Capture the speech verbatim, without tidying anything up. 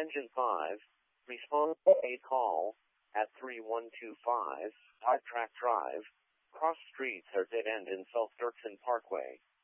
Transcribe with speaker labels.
Speaker 1: Engine five, respond a call at three one two five, Five Track Drive. Cross streets are dead end in South Dirksen Parkway.